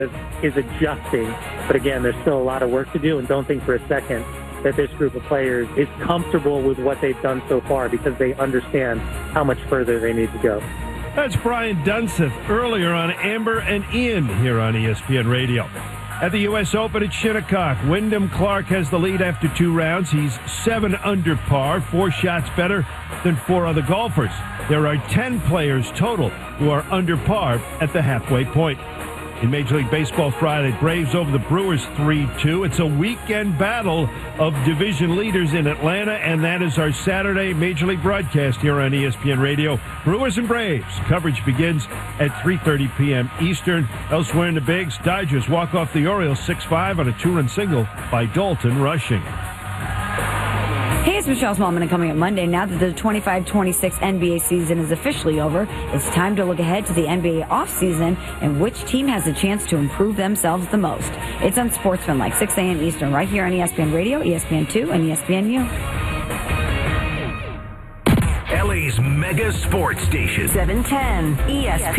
is adjusting. But again, there's still a lot of work to do, and don't think for a second that this group of players is comfortable with what they've done so far, because they understand how much further they need to go. That's Brian Dunseth earlier on Amber and Ian here on ESPN Radio. At the U.S. Open at Shinnecock, Wyndham Clark has the lead after 2 rounds. He's 7 under par, 4 shots better than 4 other golfers. There are 10 players total who are under par at the halfway point. In Major League Baseball Friday, Braves over the Brewers 3-2. It's a weekend battle of division leaders in Atlanta, and that is our Saturday Major League broadcast here on ESPN Radio. Brewers and Braves. Coverage begins at 3:30 p.m. Eastern. Elsewhere in the Bigs, Dodgers walk off the Orioles 6-5 on a 2-run single by Dalton Rushing. Hey, it's Michelle Smallman, and coming up Monday, now that the 25-26 NBA season is officially over, it's time to look ahead to the NBA offseason and which team has a chance to improve themselves the most. It's on Sportsmanlike, 6 a.m. Eastern, right here on ESPN Radio, ESPN2, and ESPNU. LA's mega sports station. 710 ESPN.